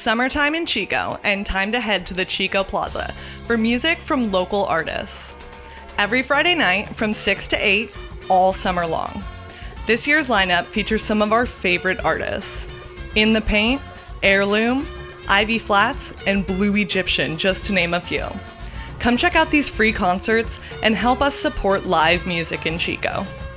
summertime in Chico and time to head to the Chico Plaza for music from local artists. Every Friday night from 6 to 8, all summer long. This year's lineup features some of our favorite artists: In the Paint, Heirloom, Ivy Flats, and Blue Egyptian, just to name a few. Come check out these free concerts and help us support live music in Chico.